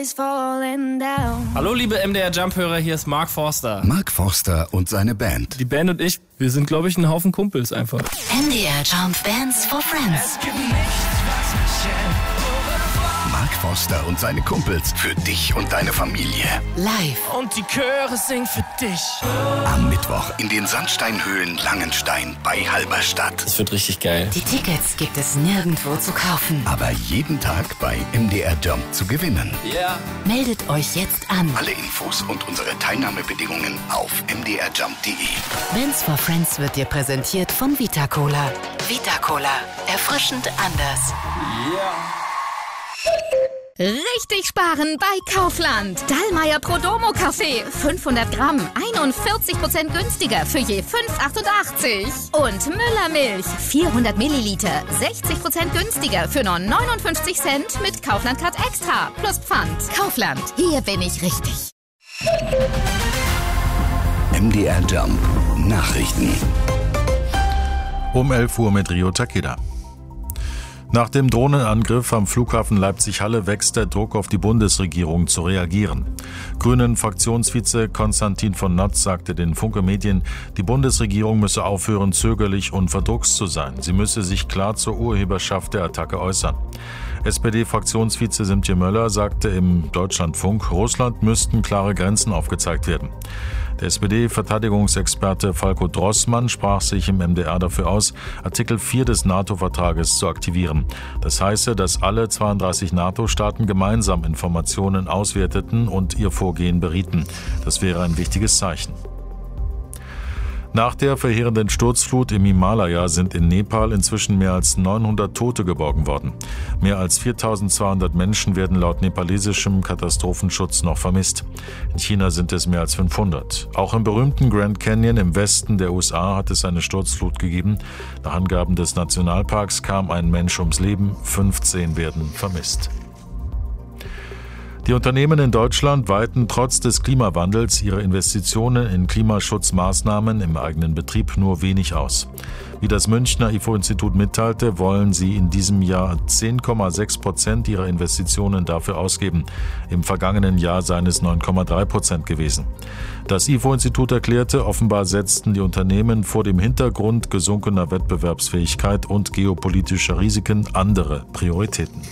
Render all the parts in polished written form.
Hallo liebe MDR Jump-Hörer, hier ist Mark Forster. Mark Forster und seine Band. Die Band und ich, wir sind glaube ich ein Haufen Kumpels einfach. MDR Jump Bands for Friends. Mark Forster und seine Kumpels für dich und deine Familie. Live. Und die Chöre singen für dich. Am Mittwoch in den Sandsteinhöhlen Langenstein bei Halberstadt. Das wird richtig geil. Die Tickets gibt es nirgendwo zu kaufen. Aber jeden Tag bei MDR Jump zu gewinnen. Ja. Yeah. Meldet euch jetzt an. Alle Infos und unsere Teilnahmebedingungen auf mdrjump.de. Bands for Friends wird dir präsentiert von Vita Cola. Vita Cola. Erfrischend anders. Ja. Yeah. Richtig sparen bei Kaufland. Dallmayr Prodomo Kaffee. 500 Gramm. 41% günstiger für je 5,88. Und Müller Milch. 400 Milliliter. 60% günstiger für nur 59 Cent mit Kaufland Card Extra. Plus Pfand. Kaufland. Hier bin ich richtig. MDR Jump. Nachrichten. Um 11 Uhr mit Rio Takeda. Nach dem Drohnenangriff am Flughafen Leipzig-Halle wächst der Druck auf die Bundesregierung zu reagieren. Grünen-Fraktionsvize Konstantin von Notz sagte den Funke Medien, die Bundesregierung müsse aufhören, zögerlich und verdruckst zu sein. Sie müsse sich klar zur Urheberschaft der Attacke äußern. SPD-Fraktionsvize Simtje Möller sagte im Deutschlandfunk, Russland müssten klare Grenzen aufgezeigt werden. Der SPD-Verteidigungsexperte Falko Drossmann sprach sich im MDR dafür aus, Artikel 4 des NATO-Vertrages zu aktivieren. Das heiße, dass alle 32 NATO-Staaten gemeinsam Informationen auswerteten und ihr Vorgehen berieten. Das wäre ein wichtiges Zeichen. Nach der verheerenden Sturzflut im Himalaya sind in Nepal inzwischen mehr als 900 Tote geborgen worden. Mehr als 4.200 Menschen werden laut nepalesischem Katastrophenschutz noch vermisst. In China sind es mehr als 500. Auch im berühmten Grand Canyon im Westen der USA hat es eine Sturzflut gegeben. Nach Angaben des Nationalparks kam ein Mensch ums Leben, 15 werden vermisst. Die Unternehmen in Deutschland weiten trotz des Klimawandels ihre Investitionen in Klimaschutzmaßnahmen im eigenen Betrieb nur wenig aus. Wie das Münchner IFO-Institut mitteilte, wollen sie in diesem Jahr 10,6% ihrer Investitionen dafür ausgeben. Im vergangenen Jahr seien es 9,3% gewesen. Das IFO-Institut erklärte, offenbar setzten die Unternehmen vor dem Hintergrund gesunkener Wettbewerbsfähigkeit und geopolitischer Risiken andere Prioritäten.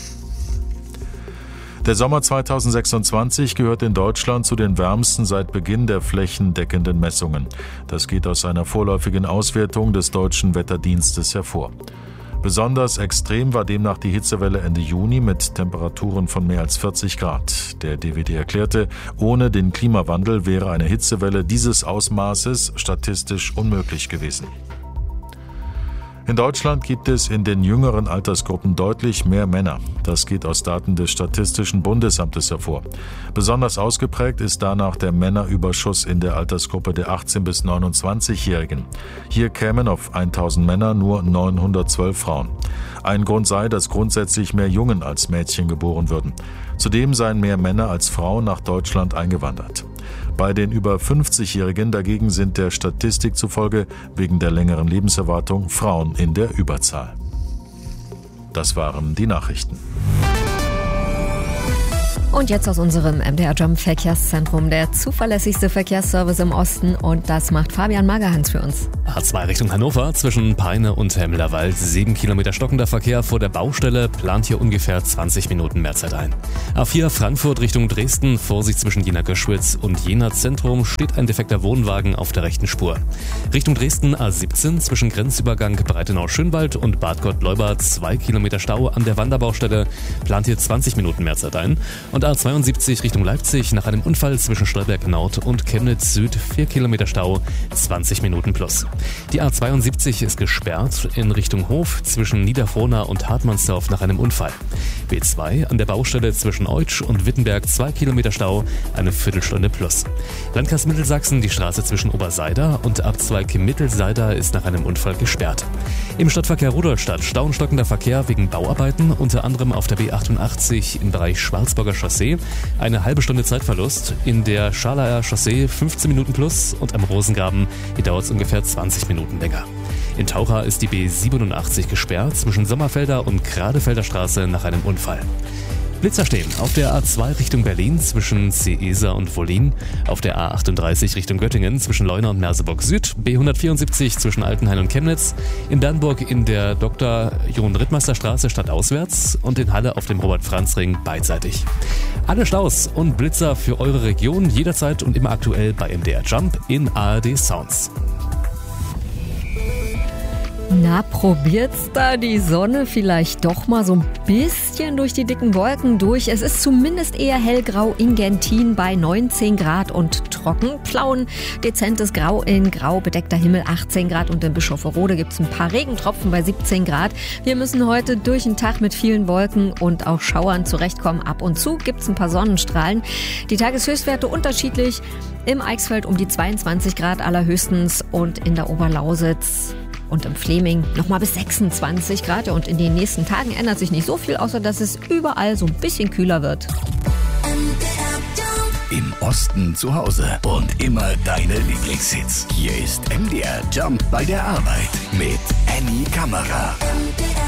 Der Sommer 2026 gehört in Deutschland zu den wärmsten seit Beginn der flächendeckenden Messungen. Das geht aus einer vorläufigen Auswertung des Deutschen Wetterdienstes hervor. Besonders extrem war demnach die Hitzewelle Ende Juni mit Temperaturen von mehr als 40 Grad. Der DWD erklärte, ohne den Klimawandel wäre eine Hitzewelle dieses Ausmaßes statistisch unmöglich gewesen. In Deutschland gibt es in den jüngeren Altersgruppen deutlich mehr Männer. Das geht aus Daten des Statistischen Bundesamtes hervor. Besonders ausgeprägt ist danach der Männerüberschuss in der Altersgruppe der 18- bis 29-Jährigen. Hier kämen auf 1000 Männer nur 912 Frauen. Ein Grund sei, dass grundsätzlich mehr Jungen als Mädchen geboren würden. Zudem seien mehr Männer als Frauen nach Deutschland eingewandert. Bei den über 50-Jährigen dagegen sind der Statistik zufolge wegen der längeren Lebenserwartung Frauen in der Überzahl. Das waren die Nachrichten. Und jetzt aus unserem MDR Jump Verkehrszentrum, der zuverlässigste Verkehrsservice im Osten, und das macht Fabian Magerhans für uns. A2 Richtung Hannover zwischen Peine und Hemlerwald, 7 Kilometer stockender Verkehr vor der Baustelle, plant hier ungefähr 20 Minuten Mehrzeit ein. A4 Frankfurt Richtung Dresden, Vorsicht zwischen Jena-Göschwitz und Jena Zentrum, steht ein defekter Wohnwagen auf der rechten Spur. Richtung Dresden A17 zwischen Grenzübergang Breitenau-Schönwald und Bad Gott-Leubad, 2 Kilometer Stau an der Wanderbaustelle, plant hier 20 Minuten Mehrzeit ein. Und A72 Richtung Leipzig nach einem Unfall zwischen Stolberg Nord und Chemnitz Süd, 4 Kilometer Stau, 20 Minuten plus. Die A72 ist gesperrt in Richtung Hof zwischen Niederfrohna und Hartmannsdorf nach einem Unfall. B2 an der Baustelle zwischen Eutsch und Wittenberg, 2 Kilometer Stau, eine Viertelstunde plus. Landkreis Mittelsachsen, die Straße zwischen Oberseider und Abzweig Mittelseider ist nach einem Unfall gesperrt. Im Stadtverkehr Rudolstadt Stau und stockender Verkehr wegen Bauarbeiten, unter anderem auf der B88 im Bereich Schwarzburger Chaussee, eine halbe Stunde Zeitverlust. In der Scharlauer Chaussee 15 Minuten plus und am Rosengraben, hier dauert es ungefähr 20 Minuten länger. In Taucha ist die B87 gesperrt zwischen Sommerfelder und Gradefelder Straße nach einem Unfall. Blitzer stehen auf der A2 Richtung Berlin zwischen Seesa und Wollin, auf der A38 Richtung Göttingen zwischen Leuna und Merseburg Süd, B174 zwischen Altenhain und Chemnitz, in Dannburg in der Dr. John-Rittmeister Straße stadtauswärts und in Halle auf dem Robert-Franz-Ring beidseitig. Alle Staus und Blitzer für eure Region jederzeit und immer aktuell bei MDR Jump in ARD Sounds. Na, probiert's da die Sonne vielleicht doch mal so ein bisschen durch die dicken Wolken durch. Es ist zumindest eher hellgrau in Gentin bei 19 Grad und trocken. Plauen, dezentes Grau in grau bedeckter Himmel 18 Grad und in Bischofferode gibt's ein paar Regentropfen bei 17 Grad. Wir müssen heute durch den Tag mit vielen Wolken und auch Schauern zurechtkommen. Ab und zu gibt's ein paar Sonnenstrahlen. Die Tageshöchstwerte unterschiedlich. Im Eichsfeld um die 22 Grad allerhöchstens und in der Oberlausitz und im Fleming nochmal bis 26 Grad. Und in den nächsten Tagen ändert sich nicht so viel, außer dass es überall so ein bisschen kühler wird. Im Osten zu Hause und immer deine Lieblingshits. Hier ist MDR Jump bei der Arbeit mit Annie Kammerer.